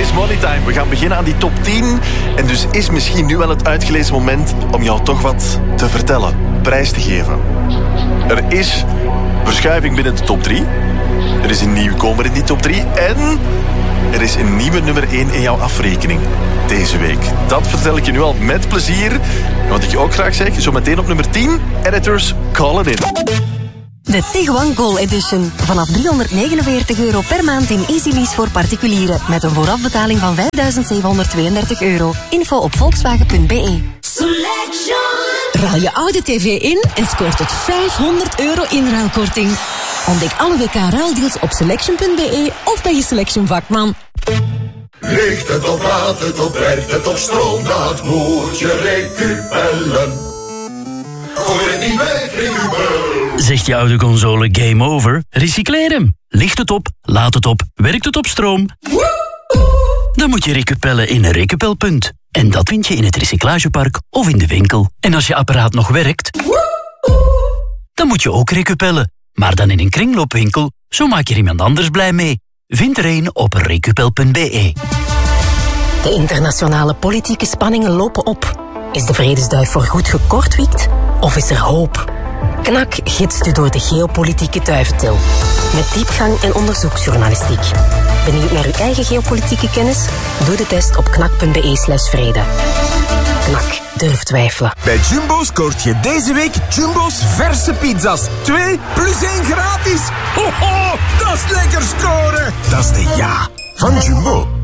is Money Time. We gaan beginnen aan die top 10. En dus is misschien nu wel het uitgelezen moment om jou toch wat te vertellen. Prijs te geven. Er is verschuiving binnen de top 3. Er is een nieuwkomer in die top 3. En er is een nieuwe nummer 1 in jouw afrekening deze week. Dat vertel ik je nu al met plezier. En wat ik je ook graag zeg, zo meteen op nummer 10. Editors, call it in. De Tiguan Goal Edition. Vanaf €349 per maand in Easy Lease voor particulieren. Met een voorafbetaling van €5.732. Info op volkswagen.be. Selection! Ruil je oude tv in en scoort tot €500 inruilkorting. Ontdek alle WK-ruildeals op selection.be of bij je Selection vakman. Ligt het op, laat het op, werkt het op stroom, dat moet je recupellen. Gooi het niet weg, recupel. Zegt je oude console game over? Recycleer hem. Ligt het op, laat het op, werkt het op stroom? Dan moet je recupellen in een recupelpunt. En dat vind je in het recyclagepark of in de winkel. En als je apparaat nog werkt, dan moet je ook recupellen. Maar dan in een kringloopwinkel, zo maak je iemand anders blij mee. Vind er een op recupel.be. De internationale politieke spanningen lopen op. Is de vredesduif voorgoed gekortwiekt? Of is er hoop? KNAK gidst u door de geopolitieke duiventil. Met diepgang en onderzoeksjournalistiek. Benieuwd naar uw eigen geopolitieke kennis? Doe de test op knak.be/vrede. KNAK, durf twijfelen. Bij Jumbo scoort je deze week Jumbo's verse pizza's. 2 + 1 gratis. Ho, ho, dat is lekker scoren. Dat is de ja van Jumbo.